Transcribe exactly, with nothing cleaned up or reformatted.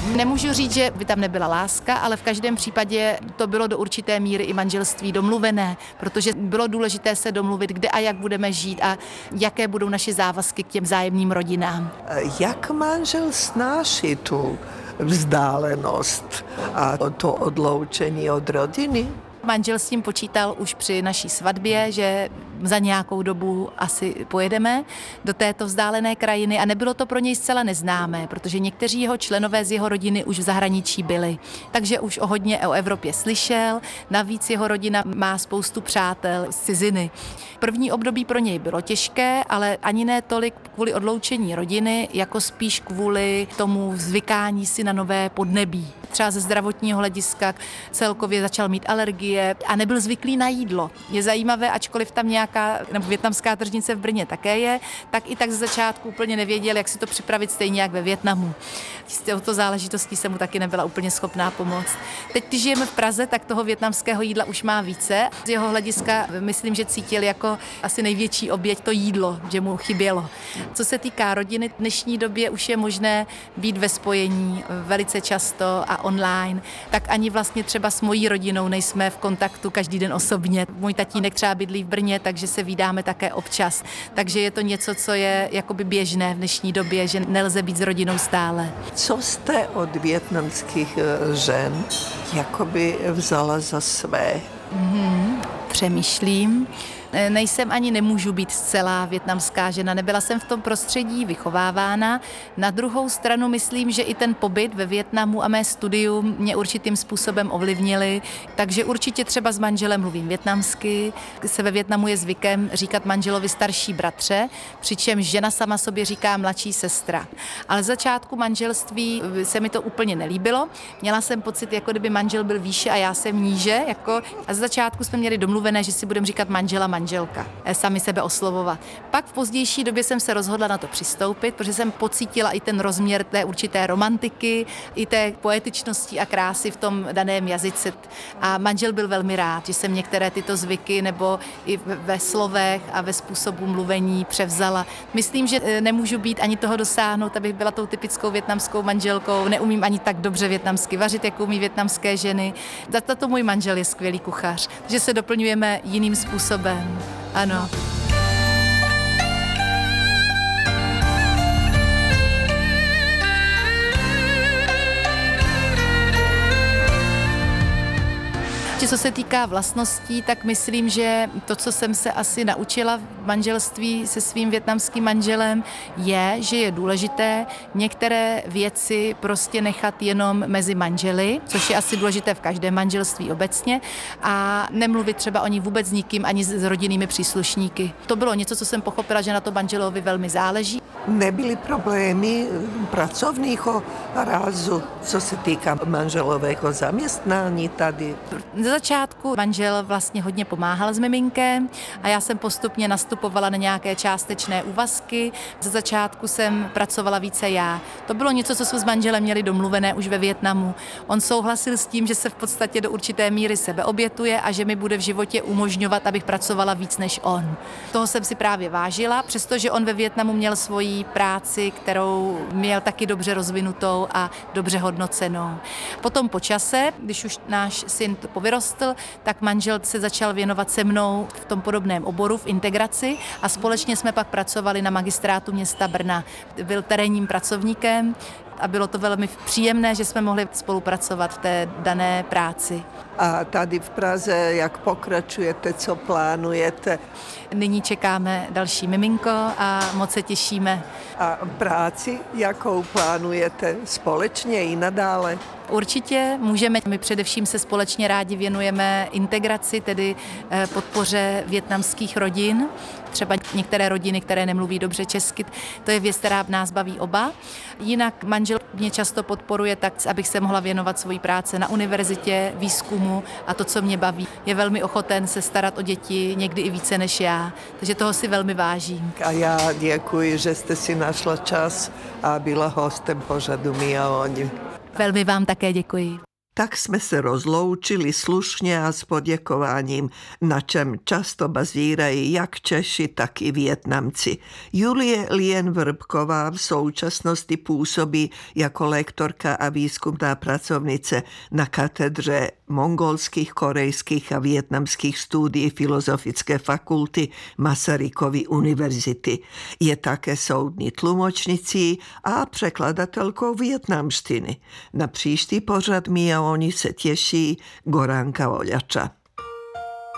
Nemůžu říct, že by tam nebyla láska, ale v každém případě to bylo do určité míry i manželství domluvené, protože bylo důležité se domluvit, kde a jak budeme žít a jaké budou naše závazky k těm vzájemným rodinám. Jak manžel snáší tu vzdálenost a to odloučení od rodiny? Manžel s tím počítal už při naší svatbě, že za nějakou dobu asi pojedeme do této vzdálené krajiny a nebylo to pro něj zcela neznámé, protože někteří jeho členové z jeho rodiny už v zahraničí byli. Takže už o hodně o Evropě slyšel, navíc jeho rodina má spoustu přátel z ciziny. První období pro něj bylo těžké, ale ani ne tolik kvůli odloučení rodiny, jako spíš kvůli tomu zvykání si na nové podnebí. Třeba ze zdravotního hlediska celkově začal mít alergie a nebyl zvyklý na jídlo. Je zajímavé, ačkoliv tam nějaká, nebo vietnamská tržnice v Brně také je, tak i tak ze začátku úplně nevěděl, jak si to připravit stejně jak ve Vietnamu. S touto záležitostí jsem mu taky nebyla úplně schopná pomoct. Teď, když žijeme v Praze, tak toho vietnamského jídla už má více. Z jeho hlediska myslím, že cítil jako asi největší oběť to jídlo, že mu chybělo. Co se týká rodiny, v dnešní době už je možné být ve spojení velice často a online, tak ani vlastně třeba s mojí rodinou nejsme v kontaktu každý den osobně. Můj tatínek třeba bydlí v Brně, takže se vídáme také občas. Takže je to něco, co je jakoby běžné v dnešní době, že nelze být s rodinou stále. Co jste od vietnamských žen jakoby vzala za své? Mm-hmm, přemýšlím. Nejsem ani nemůžu být zcela vietnamská žena, nebyla jsem v tom prostředí vychovávána. Na druhou stranu myslím, že i ten pobyt ve Vietnamu a mé studium mě určitým způsobem ovlivnili, takže určitě třeba s manželem mluvím vietnamsky, se ve Vietnamu je zvykem říkat manželovi starší bratře, přičemž žena sama sobě říká mladší sestra. Ale z začátku manželství se mi to úplně nelíbilo, měla jsem pocit, jako kdyby manžel byl výše a já jsem níže, jako, a z začátku jsme měli domluvené, že si budeme říkat manžela, manželka, sami sebe oslovovat. Pak v pozdější době jsem se rozhodla na to přistoupit, protože jsem pocítila i ten rozměr té určité romantiky, i té poetičnosti a krásy v tom daném jazyce. A manžel byl velmi rád, že jsem některé tyto zvyky nebo i ve slovech a ve způsobu mluvení převzala. Myslím, že nemůžu být ani toho dosáhnout, abych byla tou typickou vietnamskou manželkou. Neumím ani tak dobře vietnamsky vařit, jako umí vietnamské ženy. Za to můj manžel je skvělý kuchař, že se doplňujeme jiným způsobem. Ano. Co se týká vlastností, tak myslím, že to, co jsem se asi naučila v manželství se svým vietnamským manželem, je, že je důležité některé věci prostě nechat jenom mezi manželi, což je asi důležité v každém manželství obecně, a nemluvit třeba o ní vůbec s nikým, ani s rodinnými příslušníky. To bylo něco, co jsem pochopila, že na to manželovi velmi záleží. Nebyly problémy pracovního rázu, co se týká manželového zaměstnání tady? Za začátku manžel vlastně hodně pomáhal s miminkem a já jsem postupně nastupovala na nějaké částečné úvazky. Za začátku jsem pracovala více já. To bylo něco, co jsme s manželem měli domluvené už ve Vietnamu. On souhlasil s tím, že se v podstatě do určité míry sebeobětuje a že mi bude v životě umožňovat, abych pracovala víc než on. Toho jsem si právě vážila, přestože on ve Vietnamu měl svoji práci, kterou měl taky dobře rozvinutou a dobře hodnocenou. Potom po čase, když už náš syn povyrostl, tak manžel se začal věnovat se mnou v tom podobném oboru, v integraci, a společně jsme pak pracovali na magistrátu města Brna. Byl terénním pracovníkem a bylo to velmi příjemné, že jsme mohli spolupracovat v té dané práci. A tady v Praze, jak pokračujete, co plánujete? Nyní čekáme další miminko a moc se těšíme. A práci, jakou plánujete společně i nadále? Určitě můžeme. My především se společně rádi věnujeme integraci, tedy podpoře vietnamských rodin. Třeba některé rodiny, které nemluví dobře česky, to je věc, která nás baví oba. Jinak manžel mě často podporuje tak, abych se mohla věnovat svojí práci na univerzitě, výzkumu a to, co mě baví. Je velmi ochoten se starat o děti, někdy i více než já, takže toho si velmi vážím. A já děkuji, že jste si našla čas a byla hostem pořadu Mia Oni. Velmi vám také děkuji. Tak jsme se rozloučili slušně a s poděkováním, na čem často bazírají jak Češi, tak i Vietnamci. Julie Lien-Vrbková v současnosti působí jako lektorka a výzkumná pracovnice na katedře mongolských, korejských a vietnamských studií Filozofické fakulty Masarykovy univerzity. Je také soudní tlumočnicí a překladatelkou vietnamštiny. Na příští pořad Mia Oni se těší Goranka Voljača.